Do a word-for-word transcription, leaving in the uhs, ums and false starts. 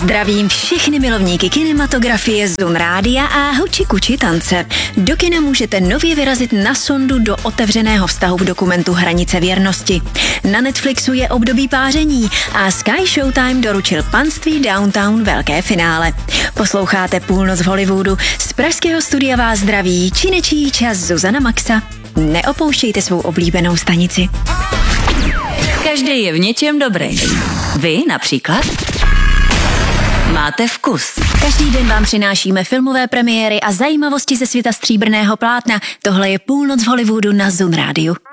Zdravím všechny milovníky kinematografie, Zun rádia a huči kuči tance. Do kina můžete nově vyrazit na sondu do otevřeného vztahu v dokumentu Hranice věrnosti. Na Netflixu je období páření a Sky Showtime doručil Panství Downtown velké finále. Posloucháte Půlnoc v Hollywoodu. Z pražského studia vás zdraví činečí čas Zuzana Maxa. Neopouštějte svou oblíbenou stanici. Každý je v něčem dobrý. Vy například máte vkus. Každý den vám přinášíme filmové premiéry a zajímavosti ze světa stříbrného plátna. Tohle je Půlnoc v Hollywoodu na Zun rádiu.